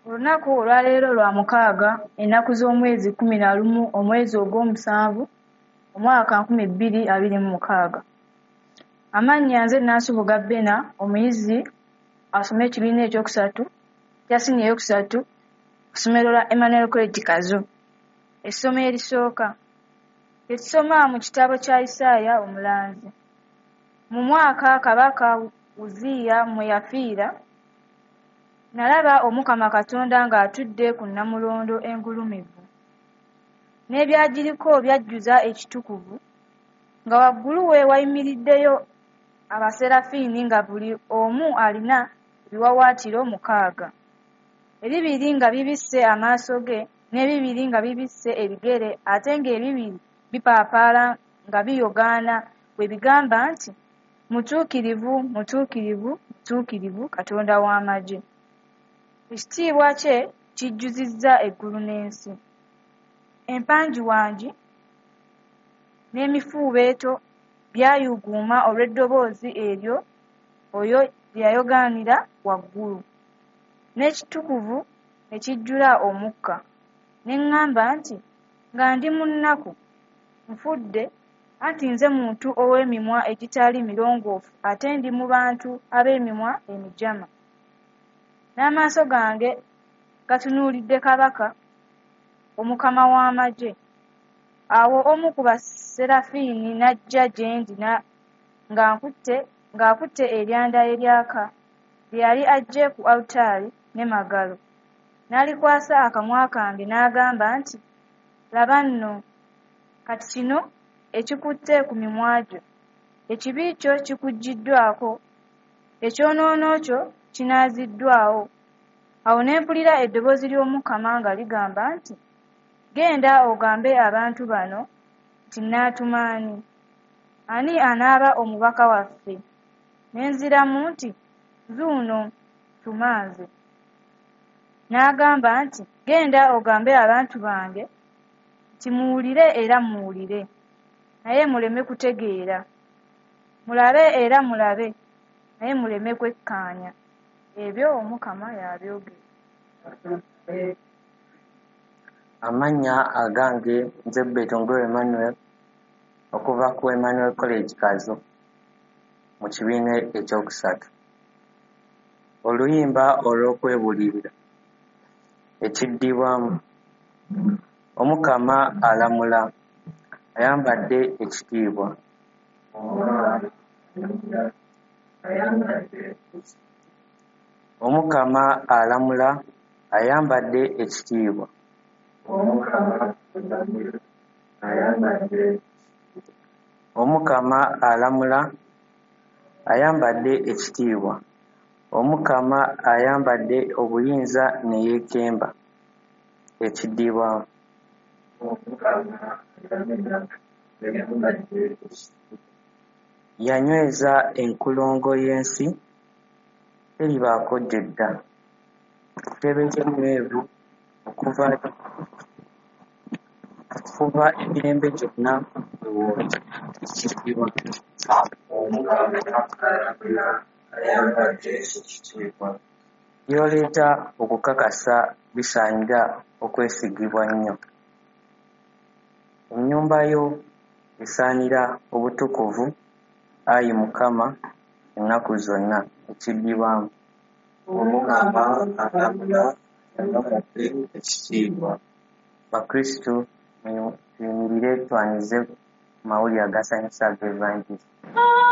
Olunaku olwaleero lwa mukaaga ennaku z'omwezi 11 omwezi ogw'omusanvu omwaka 2026. Amannya nze Nansubuga Bena, omuyizi asoma ekibiina ekyokusatu kya siniya eyokusatu ku ssomero lya Emmanuel College Kazo. Essomo erisooka etusoma mu kitabo kya Isaaya omulanzi. Mu mwaka Kabaka Uziya mwe yafiira, nalaba Omukama Katonda ng'atudde ku Nnamulondo engulumivu, n'ebyagiriko byajjuza ekitukuvu, nga waggulu we wayimiriddeyo abaserafiini nga buli omu alina ebiwawaatiro 6, ebibiri nga bibisse amaaso ge n'ebibiri nga bibisse ebigere ate ng'ebibiri bipaapaala nga biyogaana bwe bigamba nti, Mutuukirivu, mutuukirivu, mutuukirivu Katonda w'amagye. Ekitiibwa kye kijjuzizza eggulu n'ensi. Empanjiwanji n'emifuubeeto byayuuguuma olw'eddoboozi eryo oyo lye yayogaanira waggulu, n'ekitukuvu ne kijjula omukka. Ne ŋŋamba nti, nga ndi mu nnaku, nfudde, anti nze muntu ow'emimwa egitali mirongoofu ate ndi mu bantu ab'emimwa emijama. N'amaaso gange gatunuulidde Kabaka, Omukama w'amagye. Awo omu ku baserafiini n'ajja gye ndi ng'akutte eryanda eryaka lye yali aggye ku alutaali n'emagalo. N'alikwasa akamwa kange n'agamba nti, laba nno, kati kino ekikutte ku mimwa gyo, ekibi kyo kikuggiddwako, ekyonoono kyo kinaaziddwawo. Awo ne mpulira eddoboozi ly'Omukama nga ligamba nti, genda ogambe abantu bano nti nnaatuma ani? Ani anaaba omubaka waffe? Ne nziramu nti, zuuno, tuma nze. N'agamba nti, genda ogambe abantu bange nti muwulire era muwulire, naye muleme kutegeera, mulabe era mulabe, naye muleme kwekkaanya. Ebyo Omukama y'abyogera. Amannya agange nze Betongolo Emmanuel okuva ku Emmanuel College Kazo mu kibiina ekyokusatu. Oluyimba olw'okwebulirira ekiddibwamu. Omukama alamula, ayambadde ekitiibwa. Omukama alamula, ayambadde ekitiibwa. Omukama alamula, ayambadde ekitiibwa. Omukama ayambadde obuyinza ne yeekemba ekiddibwamu. Yanyweza enkulungo y'ensi, teribaako gy'edda. Ekitebe ky'emmweru okuva emirembe gyonna ewooza ekiddibwa. By'oleeta okukakasa bisaanira okwesigibwa nnyo. Ennyumba yo esaanira obutukuvu, Ayi Mukama, ennaku zonna ekiddibwamu. Omukama alamula, ayambadde ekitiibwa. Bakristu tuyimirire twanyize mawulire agasanyusa ag'Evanjiri.